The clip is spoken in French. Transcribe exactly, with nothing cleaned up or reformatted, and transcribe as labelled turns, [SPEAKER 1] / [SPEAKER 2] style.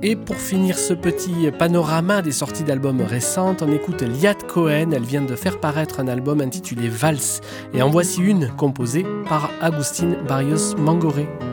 [SPEAKER 1] Et pour finir ce petit panorama des sorties d'albums récentes, on écoute Liat Cohen. Elle vient de faire paraître un album intitulé Vals. Et en voici une composée par Agustín Barrios Mangoré.